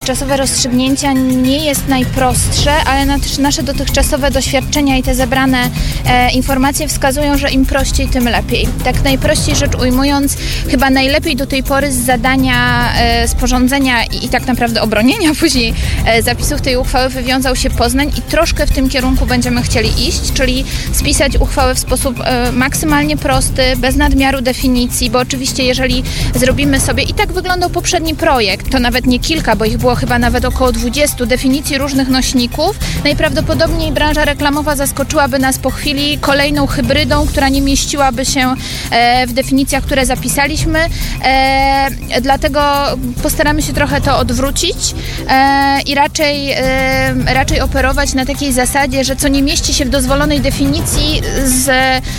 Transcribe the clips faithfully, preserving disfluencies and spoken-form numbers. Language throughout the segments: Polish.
dotychczasowe rozstrzygnięcia nie jest najprostsze, ale nasze dotychczasowe doświadczenia i te zebrane e, informacje wskazują, że im prościej, tym lepiej. Tak najprościej rzecz ujmując, chyba najlepiej do tej pory z zadania e, sporządzenia i, i tak naprawdę obronienia później e, zapisów tej uchwały wywiązał się Poznań i troszkę w tym kierunku będziemy chcieli iść, czyli spisać uchwałę w sposób e, maksymalnie prosty, bez nadmiaru definicji, bo oczywiście jeżeli zrobimy sobie, i tak wyglądał poprzedni projekt, to nawet nie kilka, bo ich było chyba nawet około dwudziestu definicji różnych nośników, najprawdopodobniej branża reklamowa zaskoczyłaby nas po chwili kolejną hybrydą, która nie mieściłaby się e, w definicjach, które zapisaliśmy, e, dlatego postaramy się trochę to odwrócić e, i raczej, e, raczej operować na takiej zasadzie, że co nie mieści się w dozwolonej definicji z,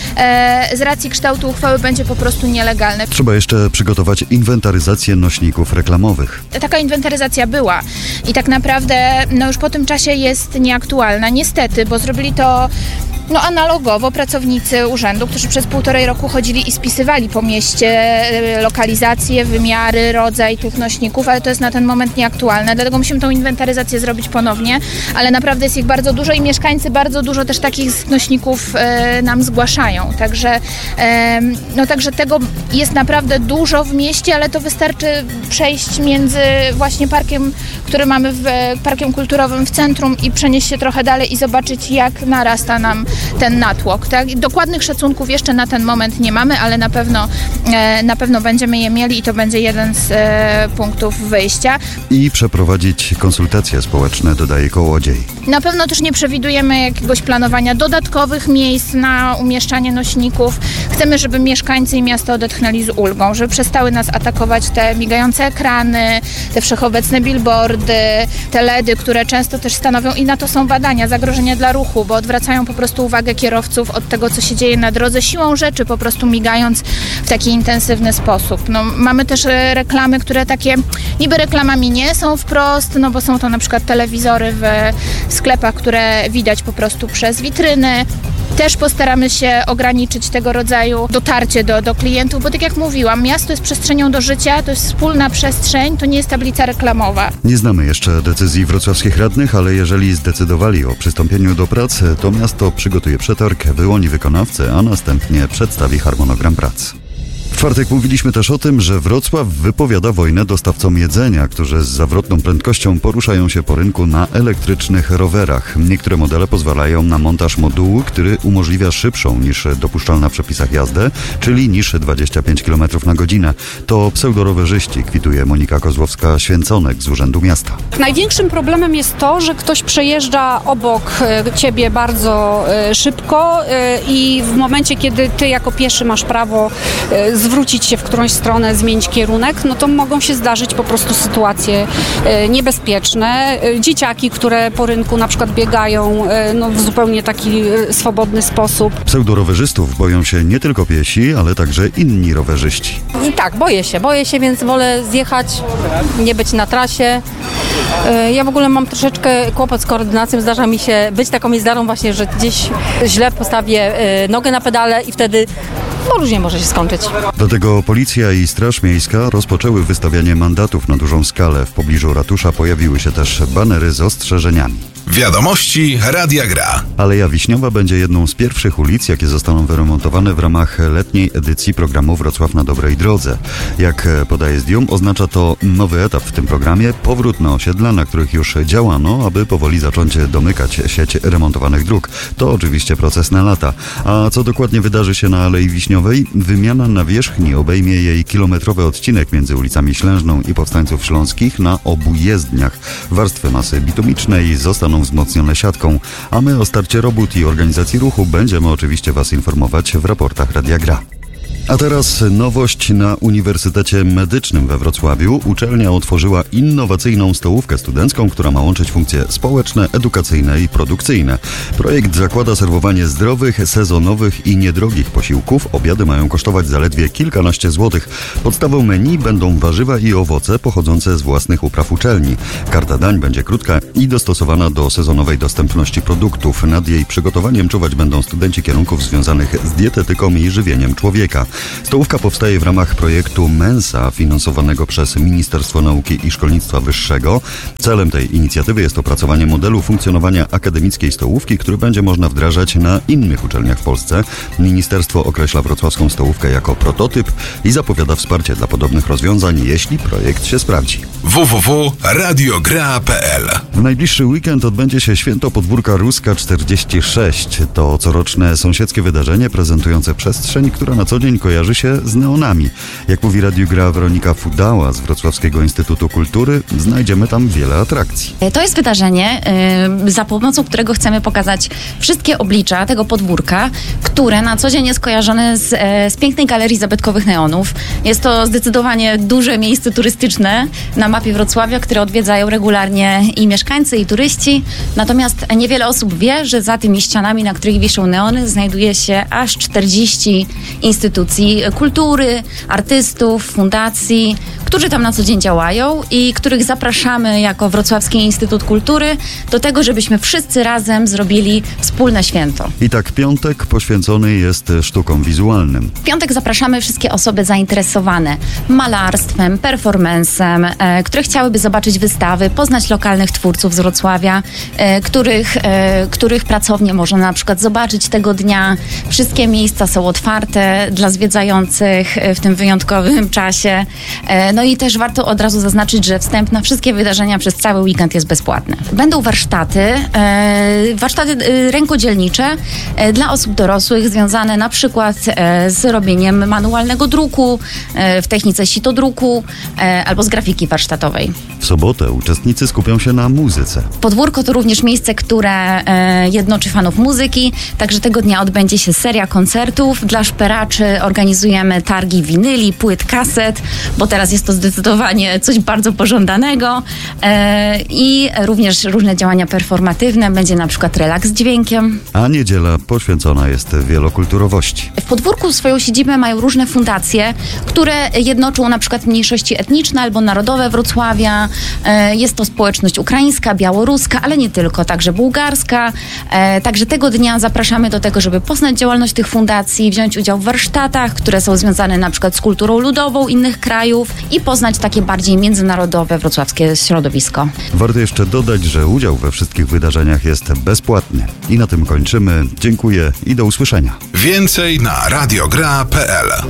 e, z racji kształtu uchwały będzie po prostu nielegalne. Trzeba jeszcze przygotować inwentaryzację nośników reklamowych. Taka inwentaryzacja była i tak naprawdę no już po tym czasie jest nieaktualna. Niestety, bo zrobili to no analogowo pracownicy urzędu, którzy przez półtorej roku chodzili i spisywali po mieście lokalizacje, wymiary, rodzaj tych nośników, ale to jest na ten moment nieaktualne. Dlatego musimy tą inwentaryzację zrobić ponownie, ale naprawdę jest ich bardzo dużo i mieszkańcy bardzo dużo też takich nośników e, nam zgłaszają. Także, e, no, także tego jest naprawdę dużo w mieście, ale to wystarczy przejść między właśnie parkiem, który mamy w parkiem kulturowym w centrum i przenieść się trochę dalej i zobaczyć, jak narasta nam ten natłok. Tak? Dokładnych szacunków jeszcze na ten moment nie mamy, ale na pewno, e, na pewno będziemy je mieli i to będzie jeden z e, punktów wyjścia. I przeprowadzić konsultacje społeczne, dodaje Kołodziej. Na pewno też nie przewidujemy jakiegoś planowania dodatkowych miejsc na umieszczanie nośników. Chcemy, żeby mieszkańcy i miasto odetchnęli z ulgą, żeby przestały nas atakować te migające ekrany, te wszechobecne billboardy, te ledy, które często też stanowią, i na to są badania, zagrożenia dla ruchu, bo odwracają po prostu uwagę kierowców od tego, co się dzieje na drodze, siłą rzeczy po prostu migając w taki intensywny sposób. No, mamy też reklamy, które takie niby reklamami nie są wprost, no bo są to na przykład telewizory w sklepach, które widać po prostu przez witryny. Też postaramy się ograniczyć tego rodzaju dotarcie do, do klientów, bo tak jak mówiłam, miasto jest przestrzenią do życia, to jest wspólna przestrzeń, to nie jest tablica reklamowa. Nie znamy jeszcze decyzji wrocławskich radnych, ale jeżeli zdecydowali o przystąpieniu do prac, to miasto przygotuje przetarg, wyłoni wykonawcę, a następnie przedstawi harmonogram prac. W czwartek mówiliśmy też o tym, że Wrocław wypowiada wojnę dostawcom jedzenia, którzy z zawrotną prędkością poruszają się po rynku na elektrycznych rowerach. Niektóre modele pozwalają na montaż modułu, który umożliwia szybszą niż dopuszczalna w przepisach jazdę, czyli niż dwadzieścia pięć kilometrów na godzinę. To pseudorowerzyści, kwituje Monika Kozłowska-Święconek z Urzędu Miasta. Największym problemem jest to, że ktoś przejeżdża obok ciebie bardzo szybko i w momencie, kiedy ty jako pieszy masz prawo zwrócić się w którąś stronę, zmienić kierunek, no to mogą się zdarzyć po prostu sytuacje e, niebezpieczne. E, dzieciaki, które po rynku na przykład biegają e, no, w zupełnie taki e, swobodny sposób. Pseudorowerzystów boją się nie tylko piesi, ale także inni rowerzyści. I tak, boję się, boję się, więc wolę zjechać, nie być na trasie. E, ja w ogóle mam troszeczkę kłopot z koordynacją. Zdarza mi się być taką jezdarą właśnie, że gdzieś źle postawię e, nogę na pedale i wtedy no, różnie może się skończyć. Dlatego policja i Straż Miejska rozpoczęły wystawianie mandatów na dużą skalę. W pobliżu ratusza pojawiły się też banery z ostrzeżeniami. Wiadomości Radia Gra. Aleja Wiśniowa będzie jedną z pierwszych ulic, jakie zostaną wyremontowane w ramach letniej edycji programu Wrocław na dobrej drodze. Jak podaje Zdium, oznacza to nowy etap w tym programie, powrót na osiedla, na których już działano, aby powoli zacząć domykać sieć remontowanych dróg. To oczywiście proces na lata. A co dokładnie wydarzy się na Alei Wiśniowej? Wymiana nawierzchni obejmie jej kilometrowy odcinek między ulicami Ślężną i Powstańców Śląskich na obu jezdniach. Warstwy masy bitumicznej zostaną wzmocnione siatką, a my o starcie robót i organizacji ruchu będziemy oczywiście Was informować w raportach Radia Gra. A teraz nowość na Uniwersytecie Medycznym we Wrocławiu. Uczelnia otworzyła innowacyjną stołówkę studencką, która ma łączyć funkcje społeczne, edukacyjne i produkcyjne. Projekt zakłada serwowanie zdrowych, sezonowych i niedrogich posiłków. Obiady mają kosztować zaledwie kilkanaście złotych. Podstawą menu będą warzywa i owoce pochodzące z własnych upraw uczelni. Karta dań będzie krótka i dostosowana do sezonowej dostępności produktów. Nad jej przygotowaniem czuwać będą studenci kierunków związanych z dietetyką i żywieniem człowieka. Stołówka powstaje w ramach projektu Mensa, finansowanego przez Ministerstwo Nauki i Szkolnictwa Wyższego. Celem tej inicjatywy jest opracowanie modelu funkcjonowania akademickiej stołówki, który będzie można wdrażać na innych uczelniach w Polsce. Ministerstwo określa wrocławską stołówkę jako prototyp i zapowiada wsparcie dla podobnych rozwiązań, jeśli projekt się sprawdzi. w w w kropka radiogra kropka p l W najbliższy weekend odbędzie się święto podwórka Ruska czterdzieści sześć. To coroczne sąsiedzkie wydarzenie prezentujące przestrzeń, która na co dzień kojarzy się z neonami. Jak mówi Radiu Gra Weronika Fudała z Wrocławskiego Instytutu Kultury, znajdziemy tam wiele atrakcji. To jest wydarzenie, yy, za pomocą którego chcemy pokazać wszystkie oblicza tego podwórka, które na co dzień jest kojarzone z, e, z pięknej galerii zabytkowych neonów. Jest to zdecydowanie duże miejsce turystyczne na mapie Wrocławia, które odwiedzają regularnie i mieszkańcy, i turyści. Natomiast niewiele osób wie, że za tymi ścianami, na których wiszą neony, znajduje się aż czterdzieści instytucji kultury, artystów, fundacji, którzy tam na co dzień działają i których zapraszamy jako Wrocławski Instytut Kultury do tego, żebyśmy wszyscy razem zrobili wspólne święto. I tak piątek poświęcony jest sztukom wizualnym. W piątek zapraszamy wszystkie osoby zainteresowane malarstwem, performancem, e, które chciałyby zobaczyć wystawy, poznać lokalnych twórców z Wrocławia, e, których, e, których pracownie można na przykład zobaczyć tego dnia. Wszystkie miejsca są otwarte dla zwiedzających w tym wyjątkowym czasie. E, no i też warto od razu zaznaczyć, że wstęp na wszystkie wydarzenia przez cały weekend jest bezpłatny. Będą warsztaty, e, warsztaty e, rękodzielnicze e, dla osób dorosłych, związane na przykład e, z robieniem manualnego druku, e, w technice sitodruku e, albo z grafiki warsztatowej. W sobotę uczestnicy skupią się na muzyce. Podwórko to również miejsce, które e, jednoczy fanów muzyki, także tego dnia odbędzie się seria koncertów. Dla szperaczy organizujemy targi winyli, płyt, kaset, bo teraz jest to zdecydowanie coś bardzo pożądanego e, i również różne działania performatywne, będzie na przykład relaks z dźwiękiem. A niedziela poświęcona jest wielokulturowości. W Podwórku swoją siedzibę mają różne fundacje, które jednoczą na przykład mniejszości etniczne albo narodowe Wrocławia. E, jest to społeczność ukraińska, białoruska, ale nie tylko, także bułgarska. E, także tego dnia zapraszamy do tego, żeby poznać działalność tych fundacji, wziąć udział w warsztatach, które są związane na przykład z kulturą ludową innych krajów i poznać takie bardziej międzynarodowe wrocławskie środowisko. Warto jeszcze dodać, że udział we wszystkich wydarzeniach jest bezpłatny. I na tym kończymy. Dziękuję i do usłyszenia. Więcej na radiogra kropka p l.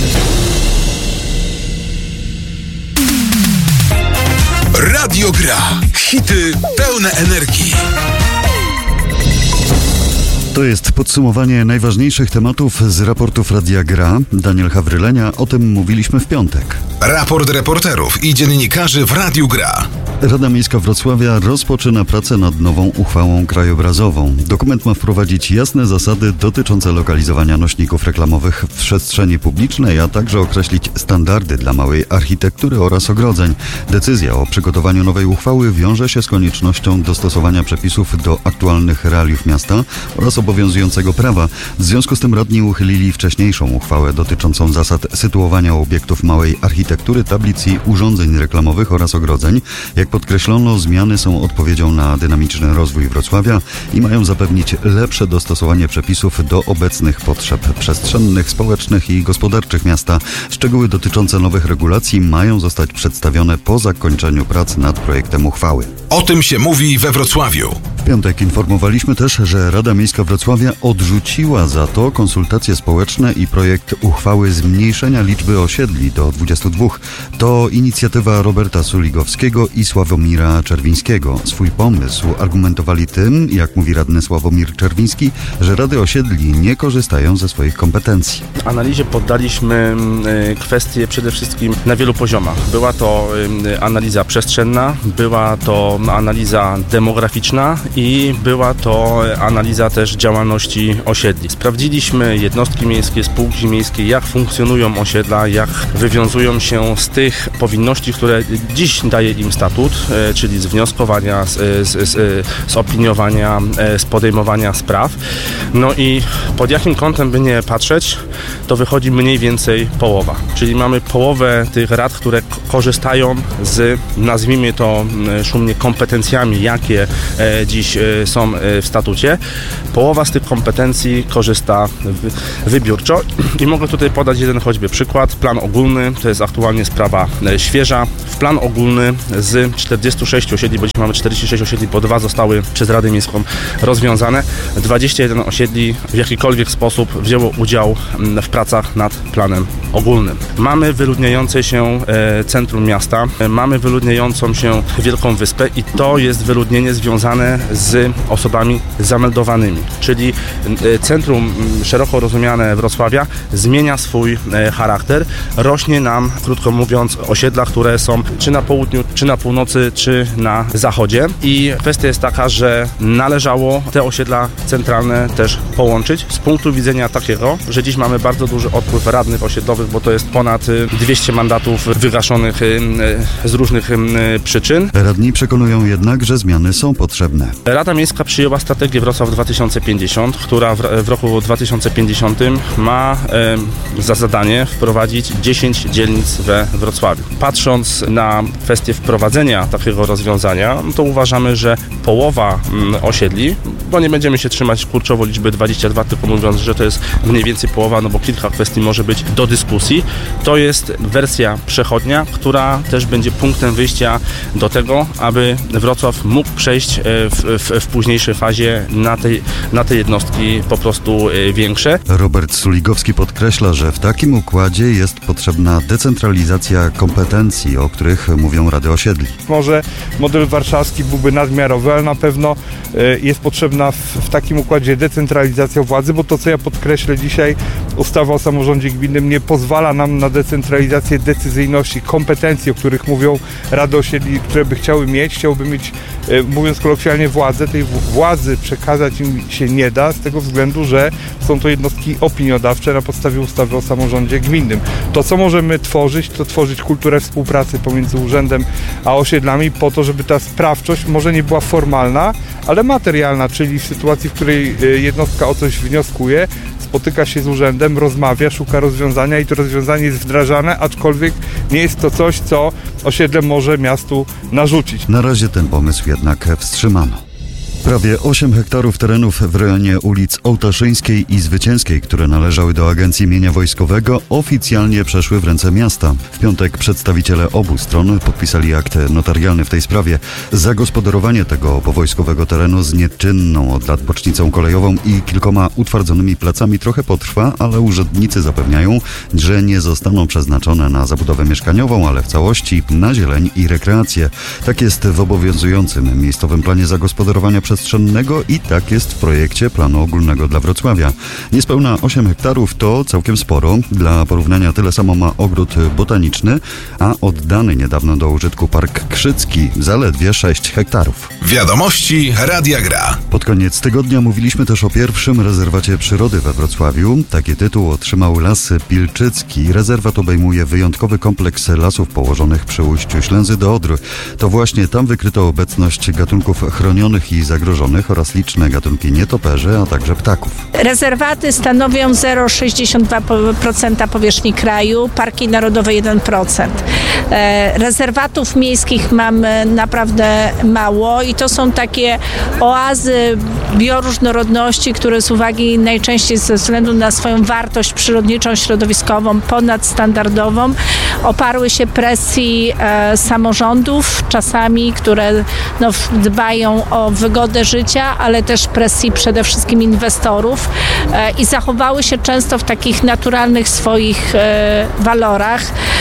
Radio Gra. Hity pełne energii. To jest podsumowanie najważniejszych tematów z raportów Radia Gra. Daniel Hawrylenia, o tym mówiliśmy w piątek. Raport reporterów i dziennikarzy w Radiu Gra. Rada Miejska Wrocławia rozpoczyna pracę nad nową uchwałą krajobrazową. Dokument ma wprowadzić jasne zasady dotyczące lokalizowania nośników reklamowych w przestrzeni publicznej, a także określić standardy dla małej architektury oraz ogrodzeń. Decyzja o przygotowaniu nowej uchwały wiąże się z koniecznością dostosowania przepisów do aktualnych realiów miasta oraz obowiązującego prawa. W związku z tym radni uchylili wcześniejszą uchwałę dotyczącą zasad sytuowania obiektów małej architektury, tablic i urządzeń reklamowych oraz ogrodzeń. Jak podkreślono, zmiany są odpowiedzią na dynamiczny rozwój Wrocławia i mają zapewnić lepsze dostosowanie przepisów do obecnych potrzeb przestrzennych, społecznych i gospodarczych miasta. Szczegóły dotyczące nowych regulacji mają zostać przedstawione po zakończeniu prac nad projektem uchwały. O tym się mówi we Wrocławiu. W piątek informowaliśmy też, że Rada Miejska Wrocławia odrzuciła za to konsultacje społeczne i projekt uchwały zmniejszenia liczby osiedli do dwudziestu dwóch. To inicjatywa Roberta Suligowskiego i Sławomira Czerwińskiego. Swój pomysł argumentowali tym, jak mówi radny Sławomir Czerwiński, że rady osiedli nie korzystają ze swoich kompetencji. Analizie poddaliśmy kwestie przede wszystkim na wielu poziomach. Była to analiza przestrzenna, była to analiza demograficzna i była to analiza też działalności osiedli. Sprawdziliśmy jednostki miejskie, spółki miejskie, jak funkcjonują osiedla, jak wywiązują się z tych powinności, które dziś daje im statut, czyli z wnioskowania, z, z, z, z opiniowania, z podejmowania spraw. No i pod jakim kątem by nie patrzeć, to wychodzi mniej więcej połowa. Czyli mamy połowę tych rad, które korzystają z, nazwijmy to szumnie, kompetencjami, jakie dziś dziś są w statucie. Połowa z tych kompetencji korzysta wybiórczo i mogę tutaj podać jeden choćby przykład. Plan ogólny to jest aktualnie sprawa świeża. W plan ogólny z czterdziestu sześciu osiedli, bo dzisiaj mamy czterdzieści sześć osiedli, po dwa zostały przez Radę Miejską rozwiązane. dwadzieścia jeden osiedli w jakikolwiek sposób wzięło udział w pracach nad planem ogólnym. Mamy wyludniające się centrum miasta, mamy wyludniającą się Wielką Wyspę i to jest wyludnienie związane z osobami zameldowanymi, czyli centrum szeroko rozumiane Wrocławia zmienia swój charakter, rośnie nam, krótko mówiąc, osiedla, które są czy na południu, czy na północy, czy na zachodzie i kwestia jest taka, że należało te osiedla centralne też połączyć z punktu widzenia takiego, że dziś mamy bardzo duży odpływ radnych osiedlowych, bo to jest ponad dwieście mandatów wygaszonych z różnych przyczyn. Radni przekonują jednak, że zmiany są potrzebne. Rada Miejska przyjęła strategię Wrocław dwa tysiące pięćdziesiąt, która w, w roku dwa tysiące pięćdziesiątym ma e, za zadanie wprowadzić dziesięć dzielnic we Wrocławiu. Patrząc na kwestię wprowadzenia takiego rozwiązania, to uważamy, że połowa m, osiedli, bo nie będziemy się trzymać kurczowo liczby dwadzieścia dwa, tylko mówiąc, że to jest mniej więcej połowa, no bo kilka kwestii może być do dyskusji. To jest wersja przechodnia, która też będzie punktem wyjścia do tego, aby Wrocław mógł przejść w, w, w późniejszej fazie na te, na te jednostki po prostu większe. Robert Suligowski podkreśla, że w takim układzie jest potrzebna decentralizacja kompetencji, o których mówią rady osiedli. Może model warszawski byłby nadmiarowy, ale na pewno jest potrzebna w, w takim układzie decentralizacja władzy, bo to, co ja podkreślę dzisiaj, ustawa o samorządzie gminnym nie pozwala nam na decentralizację decyzyjności, kompetencji, o których mówią rady osiedli, które by chciały mieć, chciałyby mieć, mówiąc kolokwialnie, władzę. Tej władzy przekazać im się nie da z tego względu, że są to jednostki opiniodawcze na podstawie ustawy o samorządzie gminnym. To, co możemy tworzyć, to tworzyć kulturę współpracy pomiędzy urzędem a osiedlami po to, żeby ta sprawczość może nie była formalna, ale materialna, czyli w sytuacji, w której jednostka o coś wnioskuje, spotyka się z urzędem, rozmawia, szuka rozwiązania i to rozwiązanie jest wdrażane, aczkolwiek nie jest to coś, co osiedle może miastu narzucić. Na razie ten pomysł jednak wstrzymano. Prawie osiem hektarów terenów w rejonie ulic Ołtaszyńskiej i Zwycięskiej, które należały do Agencji Mienia Wojskowego, oficjalnie przeszły w ręce miasta. W piątek przedstawiciele obu stron podpisali akt notarialny w tej sprawie. Zagospodarowanie tego powojskowego terenu z nieczynną od lat bocznicą kolejową i kilkoma utwardzonymi placami trochę potrwa, ale urzędnicy zapewniają, że nie zostaną przeznaczone na zabudowę mieszkaniową, ale w całości na zieleń i rekreację. Tak jest w obowiązującym miejscowym planie zagospodarowania przestrzennego i tak jest w projekcie planu ogólnego dla Wrocławia. Niespełna osiem hektarów to całkiem sporo. Dla porównania tyle samo ma ogród botaniczny, a oddany niedawno do użytku Park Krzycki zaledwie sześć hektarów. Wiadomości Radia Gra. Pod koniec tygodnia mówiliśmy też o pierwszym rezerwacie przyrody we Wrocławiu. Taki tytuł otrzymał Las Pilczycki. Rezerwat obejmuje wyjątkowy kompleks lasów położonych przy ujściu Ślęzy do Odry. To właśnie tam wykryto obecność gatunków chronionych i zagrożonych oraz liczne gatunki nietoperzy, a także ptaków. Rezerwaty stanowią zero przecinek sześćdziesiąt dwa procent powierzchni kraju, parki narodowe jeden procent. Rezerwatów miejskich mamy naprawdę mało i to są takie oazy bioróżnorodności, które z uwagi najczęściej ze względu na swoją wartość przyrodniczą, środowiskową, ponadstandardową oparły się presji e, samorządów, czasami, które no, dbają o wygodę życia, ale też presji przede wszystkim inwestorów e, i zachowały się często w takich naturalnych swoich e, walorach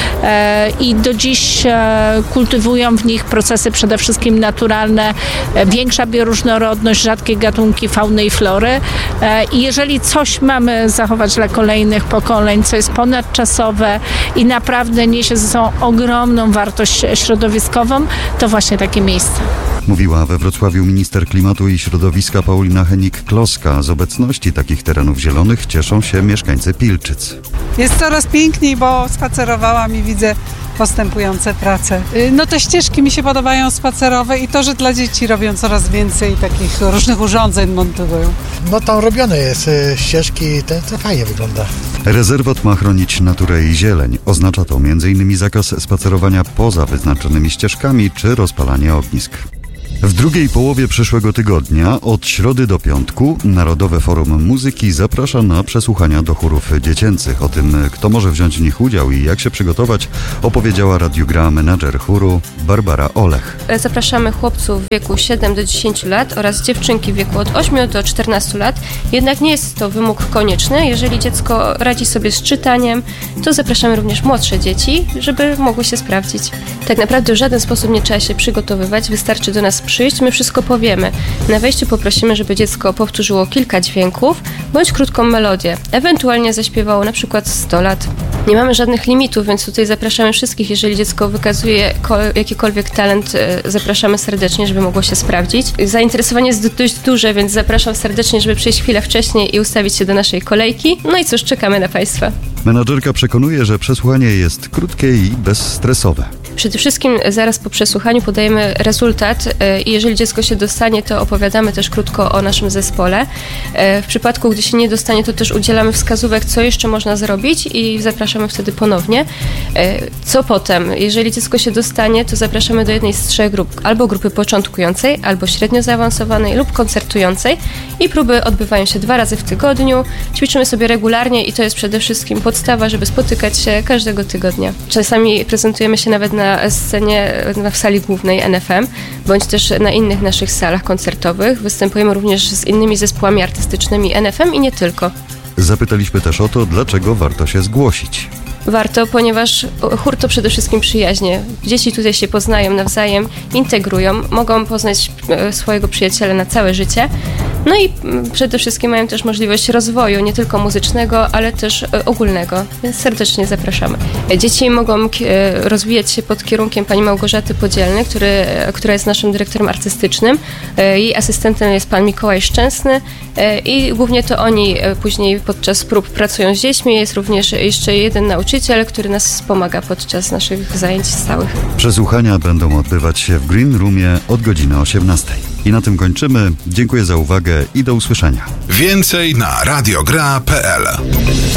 e, i do dziś e, kultywują w nich procesy przede wszystkim naturalne, e, większa bioróżnorodność, rzadkie gatunki fauny i flory e, i jeżeli coś mamy zachować dla kolejnych pokoleń, co jest ponadczasowe i naprawdę niesie ze sobą ogromną wartość środowiskową, to właśnie takie miejsce. Mówiła we Wrocławiu minister klimatu i środowiska Paulina Henik-Kloska. Z obecności takich terenów zielonych cieszą się mieszkańcy Pilczyc. Jest coraz piękniej, bo spacerowałam i widzę postępujące prace. No te ścieżki mi się podobają spacerowe i to, że dla dzieci robią coraz więcej takich różnych urządzeń montują. No tam robione jest ścieżki, to, to fajnie wygląda. Rezerwat ma chronić naturę i zieleń. Oznacza to m.in. zakaz spacerowania poza wyznaczonymi ścieżkami czy rozpalanie ognisk. W drugiej połowie przyszłego tygodnia, od środy do piątku, Narodowe Forum Muzyki zaprasza na przesłuchania do chórów dziecięcych. O tym, kto może wziąć w nich udział i jak się przygotować, opowiedziała Radiu Gra menadżer chóru Barbara Olech. Zapraszamy chłopców w wieku siedem do dziesięciu lat oraz dziewczynki w wieku od ośmiu do czternastu lat. Jednak nie jest to wymóg konieczny. Jeżeli dziecko radzi sobie z czytaniem, to zapraszamy również młodsze dzieci, żeby mogły się sprawdzić. Tak naprawdę w żaden sposób nie trzeba się przygotowywać, wystarczy do nas przyjść, my wszystko powiemy. Na wejściu poprosimy, żeby dziecko powtórzyło kilka dźwięków bądź krótką melodię, ewentualnie zaśpiewało na przykład sto lat. Nie mamy żadnych limitów, więc tutaj zapraszamy wszystkich. Jeżeli dziecko wykazuje jakikolwiek talent, zapraszamy serdecznie, żeby mogło się sprawdzić. Zainteresowanie jest dość duże, więc zapraszam serdecznie, żeby przyjść chwilę wcześniej i ustawić się do naszej kolejki. No i cóż, czekamy na Państwa. Menadżerka przekonuje, że przesłuchanie jest krótkie i bezstresowe. Przede wszystkim zaraz po przesłuchaniu podajemy rezultat i jeżeli dziecko się dostanie, to opowiadamy też krótko o naszym zespole. W przypadku, gdy się nie dostanie, to też udzielamy wskazówek, co jeszcze można zrobić i zapraszamy wtedy ponownie. Co potem? Jeżeli dziecko się dostanie, to zapraszamy do jednej z trzech grup, albo grupy początkującej, albo średnio zaawansowanej lub koncertującej i próby odbywają się dwa razy w tygodniu. Ćwiczymy sobie regularnie i to jest przede wszystkim podstawa, żeby spotykać się każdego tygodnia. Czasami prezentujemy się nawet na na scenie w sali głównej N F M, bądź też na innych naszych salach koncertowych. Występujemy również z innymi zespołami artystycznymi N F M i nie tylko. Zapytaliśmy też o to, dlaczego warto się zgłosić. Warto, ponieważ chór to przede wszystkim przyjaźnie. Dzieci tutaj się poznają nawzajem, integrują, mogą poznać swojego przyjaciela na całe życie. No i przede wszystkim mają też możliwość rozwoju, nie tylko muzycznego, ale też ogólnego, więc serdecznie zapraszamy. Dzieci mogą rozwijać się pod kierunkiem pani Małgorzaty Podzielny, który, która jest naszym dyrektorem artystycznym. Jej asystentem jest pan Mikołaj Szczęsny i głównie to oni później podczas prób pracują z dziećmi. Jest również jeszcze jeden nauczyciel, który nas wspomaga podczas naszych zajęć stałych. Przesłuchania będą odbywać się w Green Roomie od godziny osiemnastej. I na tym kończymy. Dziękuję za uwagę i do usłyszenia. Więcej na radiogra kropka p l.